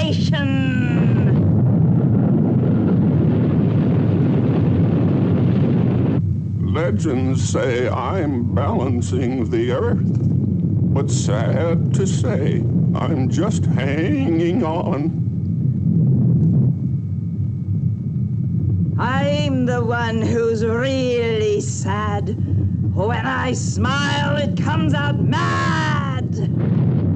nation. Legends say I'm balancing the earth, but sad to say, I'm just hanging on. I'm the one who's really sad. When I smile, it comes out mad.